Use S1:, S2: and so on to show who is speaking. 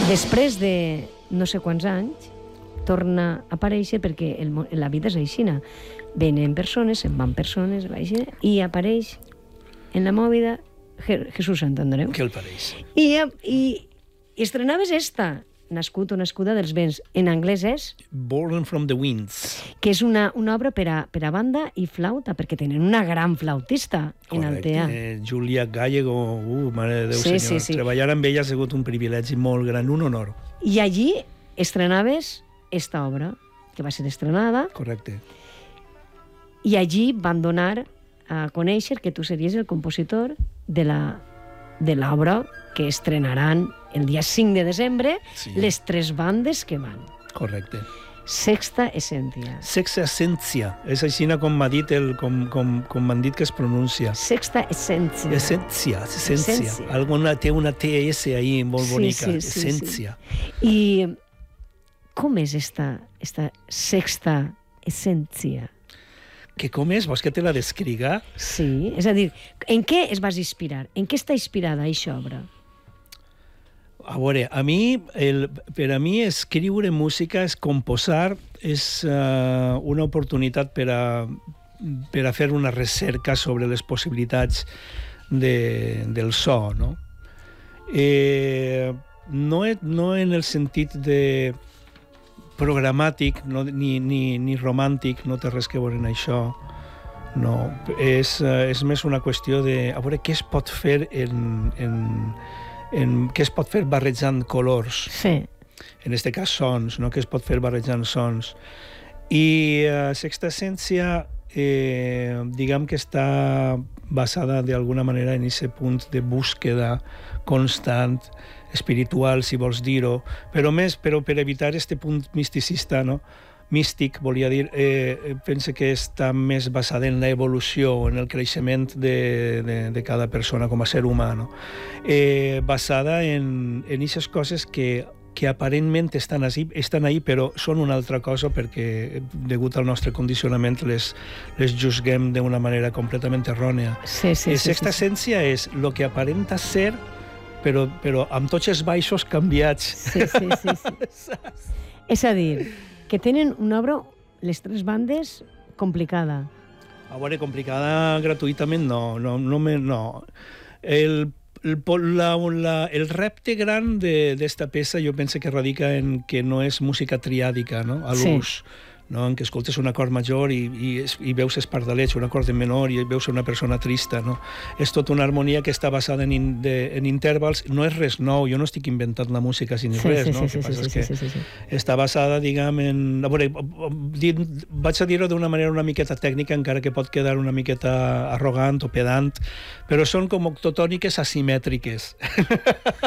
S1: Després de no sé quants anys, torna a aparèixer perquè la vida és aixina. Venen persones, se'n van persones, i apareix en la mòvida Jesús Sant Andreu.
S2: Què el pareix?
S1: I estrenaves esta, nascut o nascuda dels vents. En anglès és
S2: Born from the Winds.
S1: que és una obra per a banda i flauta, perquè tenen una gran flautista en Altea.
S2: Julia Gallego, mare de Déu,
S1: Sí,
S2: senyor.
S1: sí.
S2: Treballar amb ella ha sigut un privilegi molt gran, un honor.
S1: I allí estrenaves esta obra, que va ser estrenada,
S2: Correcte.
S1: i allí van donar a conèixer que tu series el compositor de l'obra que estrenaran el dia 5 de desembre,
S2: Sí.
S1: les 3 bandes que van.
S2: Correcte.
S1: Sexta Essentia.
S2: Sexa Essència. És així com m'ha dit com m'han dit que es pronuncia.
S1: Sexta Essentia.
S2: Essència.
S1: Essència.
S2: Té una TS ahí molt bonica.
S1: Sí.
S2: Essència.
S1: I com és esta sexta Essentia?
S2: Que com és? Vols que te la descriga?
S1: Sí, és a dir, en què es vas inspirar? En què està inspirada aquesta obra?
S2: A veure, per a mi escriure música, composar, és una oportunitat per a fer una recerca sobre les possibilitats del so, no? No en el sentit de programàtic ni romàntic, no té res que veure en això. No, és més una qüestió de a veure què es pot fer què es pot fer barrejant colors.
S1: Sí.
S2: En aquest cas sons, no? Què es pot fer barrejant sons. I Sexta Essència, diguem que està basada d'alguna manera en aquest punt de búsqueda constant, espiritual, si vols dir-ho, però per evitar aquest punt misticista, no? Místic, volia dir, penso que està més basada en l'evolució, en el creixement de cada persona com a ser humà, no? Basada en aquestes coses que aparentment estan ahí, però són una altra cosa perquè, degut al nostre condicionament, les juzguem d'una manera completament errònia.
S1: Sí.
S2: Sexta Essència és el que aparenta ser, però amb tots els baixos canviats.
S1: Sí. És a dir, que tenen una obra, les 3 bandes, complicada.
S2: A veure, complicada gratuïtament, no. El repte gran d'esta peça jo penso que radica en que no és música triàdica, no? A l'ús. Sí. No? En què escoltes un acord major i veus els pardalets, un acord menor i veus una persona trista. No? És tota una harmonia que està basada en intervals. No és res nou, jo no estic inventant la música sin res. El que passa és que està basada, diguem, en... A veure, vaig a dir-ho d'una manera una miqueta tècnica, encara que pot quedar una miqueta arrogant o pedant, però són com octotòniques asimètriques.